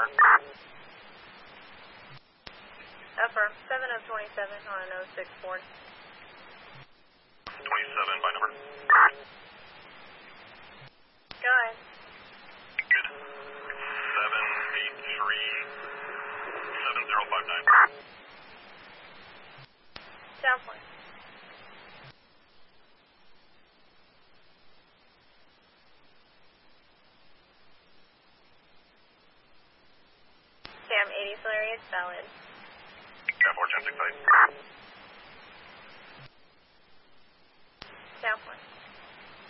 Affirm, 7 of 27 on an 06 Ford. 27 by number. Go ahead. Good. 783-7059. Down point. Cam 80 Solarius, valid. Cam 4, 10, 6,